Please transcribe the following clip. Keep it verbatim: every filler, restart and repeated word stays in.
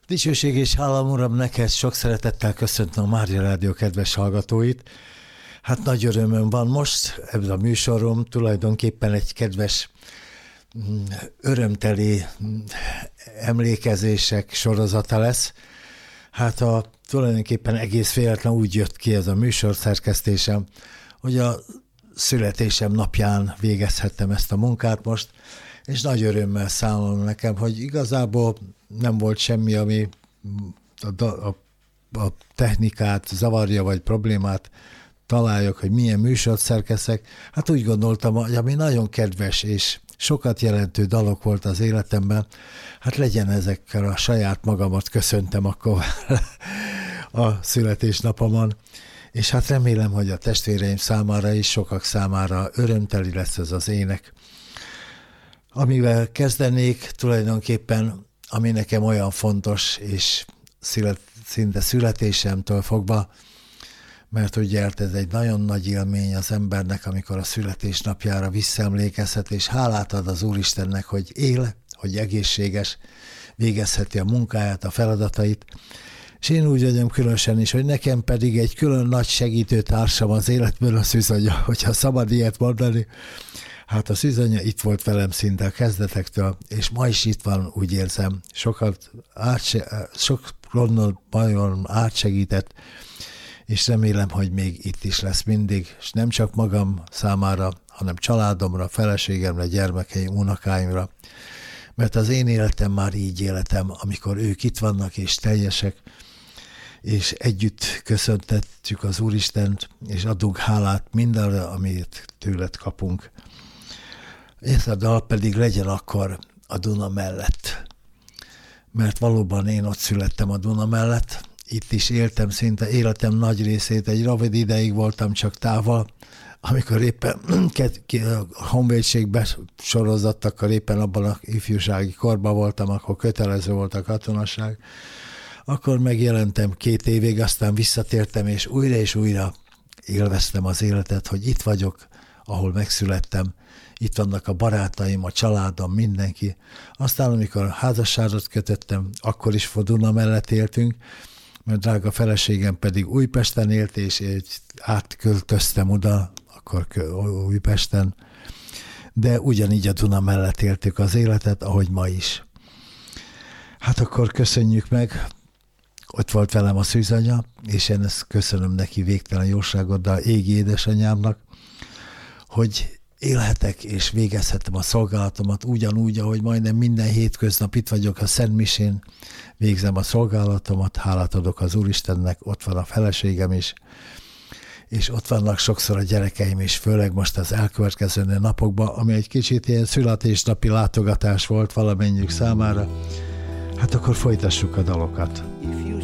Dicsőség és hálam, Uram, neked sok szeretettel köszöntöm a Mária Rádió kedves hallgatóit. Hát nagy örömöm van most, ebben a műsorom tulajdonképpen egy kedves, örömteli emlékezések sorozata lesz. Hát a tulajdonképpen egész véletlen úgy jött ki ez a műsor szerkesztésem, hogy a születésem napján végezhettem ezt a munkát most, és nagy örömmel számolom nekem, hogy igazából nem volt semmi, ami a, a, a technikát zavarja, vagy problémát találjak, hogy milyen műsort szerkeszek. Hát úgy gondoltam, hogy ami nagyon kedves és sokat jelentő dalok volt az életemben, hát legyen ezekkel a saját magamat köszöntem akkor a születésnapomon. És hát remélem, hogy a testvéreim számára is, sokak számára örömteli lesz ez az ének. Amivel kezdenék, tulajdonképpen, ami nekem olyan fontos, és szület, szinte születésemtől fogva, mert ugye ez egy nagyon nagy élmény az embernek, amikor a születésnapjára visszaemlékezhet, és hálát ad az Úristennek, hogy él, hogy egészséges, végezheti a munkáját, a feladatait. És én úgy vagyom különösen is, hogy nekem pedig egy külön nagy segítő társam az életből a Szűzanya, hogyha szabad ilyet mondani. Hát a Szűzanya itt volt velem szinte a kezdetektől, és ma is itt van, úgy érzem. Sokat átse, sok ronnal bajon átsegített, és remélem, hogy még itt is lesz mindig, és nem csak magam számára, hanem családomra, feleségemre, gyermekeim, unokáimra. Mert az én életem már így életem, amikor ők itt vannak és teljesek, és együtt köszöntetjük az Úristent, és adunk hálát mindenre, amit tőled kapunk. Ez a dal pedig legyen akkor a Duna mellett. Mert valóban én ott születtem a Duna mellett, itt is éltem szinte életem nagy részét, egy rövid ideig voltam csak távol, amikor éppen a honvédségbe sorozott, akkor éppen abban a ifjúsági korban voltam, akkor kötelező volt a katonasság, akkor megjelentem két évig, aztán visszatértem, és újra és újra élveztem az életet, hogy itt vagyok, ahol megszülettem, itt vannak a barátaim, a családom, mindenki. Aztán, amikor házasságot kötöttem, akkor is Duna mellett éltünk, mert drága feleségem pedig Újpesten élt, és átköltöztem oda, akkor Újpesten, de ugyanígy a Duna mellett éltük az életet, ahogy ma is. Hát akkor köszönjük meg, ott volt velem a Szűzanya, és én ezt köszönöm neki végtelen jóságoddal, égi édesanyámnak, hogy élhetek és végezhetem a szolgálatomat ugyanúgy, ahogy majdnem minden hétköznap itt vagyok a Szent Misén, végzem a szolgálatomat, hálát adok az Úristennek, ott van a feleségem is, és ott vannak sokszor a gyerekeim is, főleg most az elkövetkező napokban, ami egy kicsit ilyen születésnapi látogatás volt valamennyiük számára. Hát akkor folytassuk a dalokat.